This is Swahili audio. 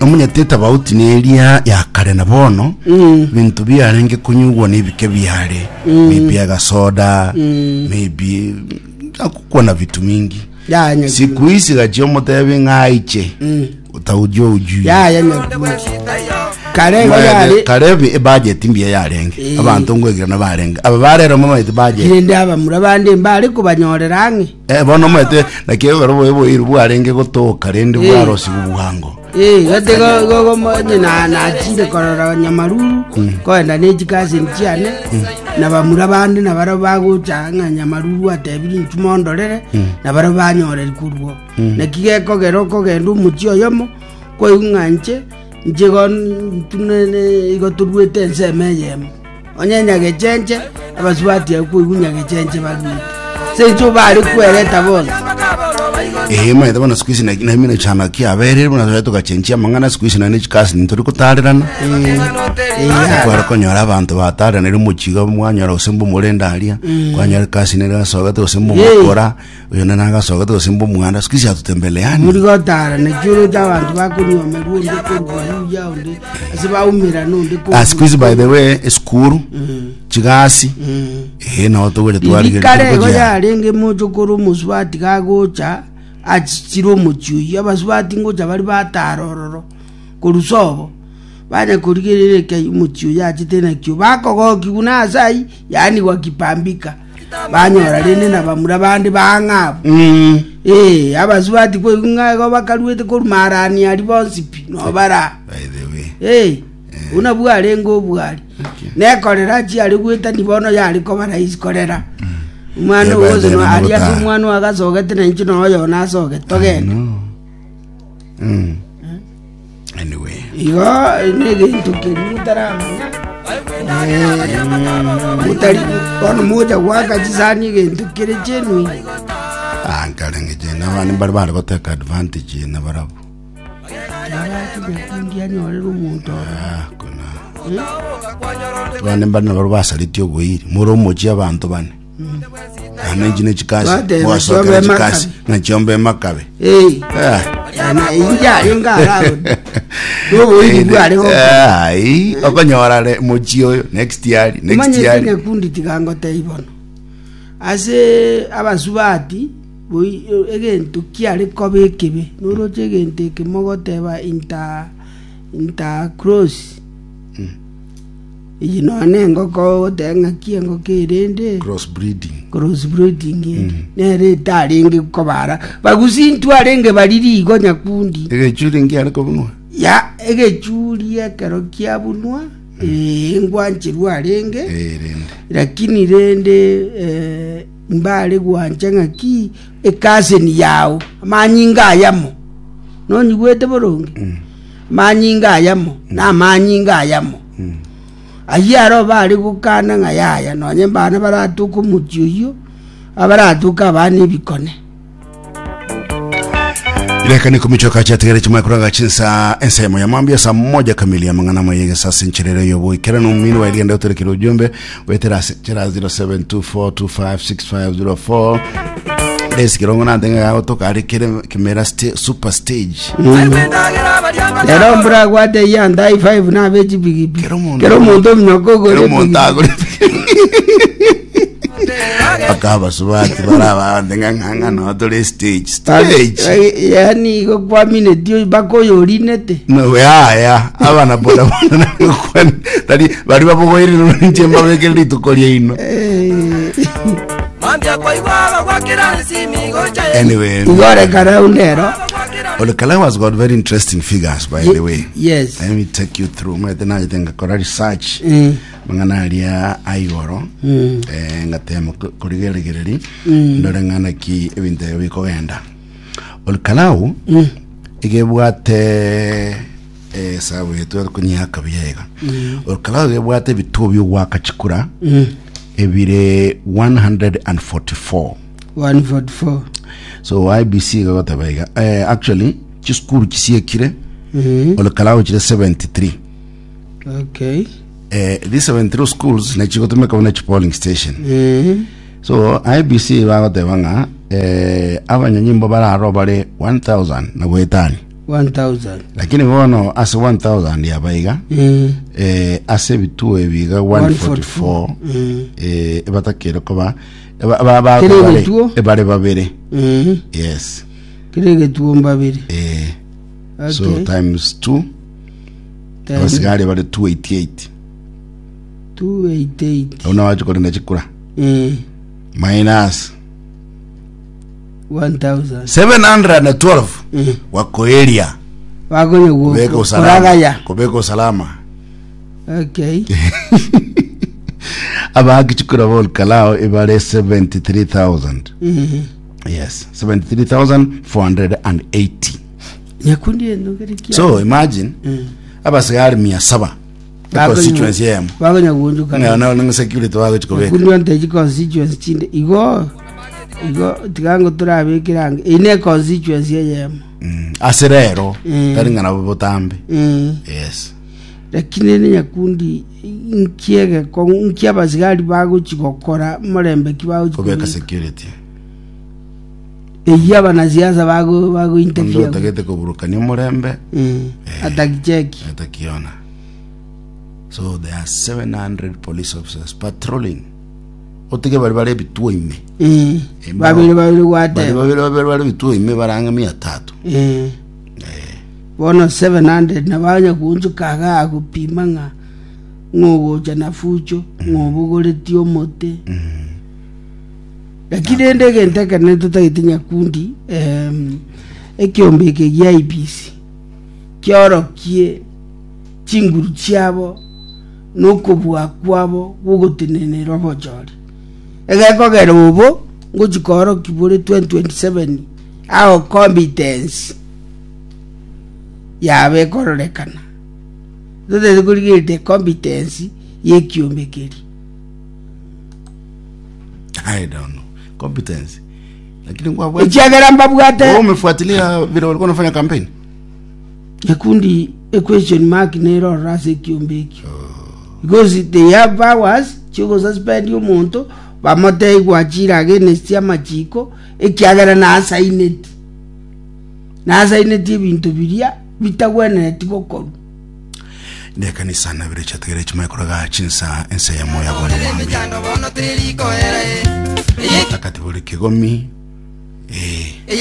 omunya teta bauti ne area ya kare na bono bintu byarenge kunyugwa n'ibike byare maybe agasoda maybe akukona vitu mingi siku hizi gachio motebe ngaiche utaujua ujui kare budget mbiya yarenge abantu ngwegira na barenge aba barero mama ite budget inde aba murabande mbali kubanyorerange bono mwete nakiyo robo irubu arenge gotoka rende bwarosi buhango gate go na chinde korora nyamaruru kwenda nejikazi ntiane na bamurabande na baro bagucanga nyamaruru atebiri ntumondorere na baro banyorere kurwo nakigeko geroko gendu muchio yomo ko inganje njegon tunene igoturwete nsemeyemo onyenya gechenche abaswati akuigunya gechenche babi sejo bari kwereta bona maitha bona squeeze na mina chana kia abere bona zoto gachenchia mangana squeeze na nechikasi ntori kutarerana kwara konyora abantu batarana ri muchiga mwanyora usembo murendaria kwanyora kasi nera soga to usembo mukora uyona naga soga to usembo mwanda squeeze atutembeleani muri gotara na kyuru abantu bakunyo merundi kurwa undi asiba umira nundi ko squeeze by the way school chigasi no to wele twari kare go yarenge mujukuru muswati gagocha achiro muchuya abaswati ngoja bari batarororo kurusobo bane kurigirire ke muchuya achitena kyo bako kiguna sai yani wakipambika banyora rene na bamura bandi bangabo abaswati ko ngago bakalwete ko marani ali bonsipi no bara by the way una bwale ngo bwale ne kolera chi ali gweta nibono yali ko bara isikolera umwana woze no ali ati umwana wagazogete nenchi no yo nasoge togene anyway yo nege ntukiri mutaramanya mutari kono moja waka jisani ge ntukiri chenu ankalenge jena bani barbara goteka advantage na barabu ndia nyorero umuntu kuna bane bana barubasa lityo goiri muro moji abantu bane ana njine chikazi wasoka chikazi na chombe makabe ana inja yongara dobo ibu ari ho okonyora le moji oyo next year manye kundi tikango teibono ase abasubati boy egento kiale kobekebe noro chegente ke mogoteba inta cross ino nengo ko denga kiengo kirende cross breeding nere taringe kobara bagusintu arenge bariri go nyakundi egechuringi ariko bunwa ya egechurie kero kiabunwa ngwanchiru arenge lakini rende mbale gwanchanga ki ekaseni yao manyinga yamo noni gwete boronge manyinga yamo na manyinga yamo ayaro bali gukana ngayaya nonye bana baratuka mutyuyo abaratuka bani bikone ileka ni kumichoka cha tigere chuma kuranga chinsa ensemo ya mambia saa 1 kamili ya mangana mayege sasa nchirere yobo ikera no minu wa ilienda utere ujumbe wetera chera 0724256504 Desi kirongo na denga ya otoka arikire kimera super stage Ero mbra gwate ya ndai 5 na beji bigi kero mundo mnyoko gore akaba subati baraba denga nganga no tole stage yani go kwa mine dio bako yorinete no ya abana boda boda kwa tadi bari babo iri no njemba wekeli tukolie ino anyway ngore karaundero Olekala has got very interesting figures by the way. Yes. Let me take you through. Mwetena jitenga kora research. Mangana alia ayoro. Ngatema kurigeligeri. Ndore ngana ki ebinte wiko enda. Olekalau. Igebuate sabu yetu kunyaka byega. Olekalau igebuate bitubi waka chikura. Ebire 144. 144. So IBC got bega. Actually, just school kisie kire. Olekala which is 73. Okay. These 73 schools na chiko to make a polling station. So IBC got the wanga. Abanya nyimbo bara robare 1000 na goetani. 1000 lakini bono ase 1000 ya baiga ase bituo ebiga 144 ebatakero koba ebare babere yes kirege tuo mbabiri so times 2 basigari bari 288 una wacho kore nachikura minus 1712 wako area wagonye kubeka usalama kubeka usalama okay abaki chikura bol kalao ibare 73000 yes 73480 nyakundi endogere kia so imagine abasigari 700 constituency yam wagonye gunjuka na security wago chikobeka kundi ante constituency chinde igo tigango turabikiranga ine constituency yam aserero taringana botambe yes lakini ni nyakundi nkiege ko nkiabasigari bago chigokora murembe kibago kubeka security eyaba na siasa bago interview tagete kuburuka ni murembe atakicheki atakiona so there are 700 police officers patrolling otige bari bituo ime babiri wate bari bituo ime baranga 300 bono 700 na banya kunjukaga agupima nga ngogoja na fucho ngobugoreti omote lakini ndege ntaka netutagitinya kundi ekiombeke gya IPC kyorokie chinguru cyabo nokubwa kwabo gugutinenera bojori egekogera ubo ngujikoro kibure 2027 ao competence yabe kororekana dode zigurigite competence yekiombekeri I don't know competence lakini kwa ichagera mbabwate wewe umefuatilia vile walikuwa wanafanya campaign yakundi equation mark nero rase kiombeki because they have powers chigo suspend umuntu bamote gwachira against amachiko ikiagera na assignet ibintu biria bitagwene tigokoru ne kanisa na bire chategere chuma koraga chinsa ense ya moya bone takati bole kigomi